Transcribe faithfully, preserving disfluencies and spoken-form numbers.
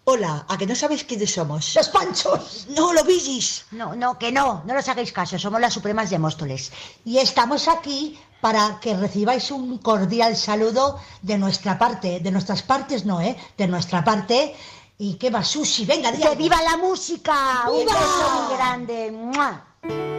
Hola, ¿a que no sabéis quiénes somos? ¡Los Panchos! No, lo vigis. No, no, que no, no nos hagáis caso, somos las Supremas de Móstoles. Y estamos aquí para que recibáis un cordial saludo de nuestra parte, de nuestras partes no, ¿eh? De nuestra parte. ¿Y qué va, Susi? Venga, di ¡Que algo. viva la música! ¡Un ¡Viva! beso muy grande! ¡Mua!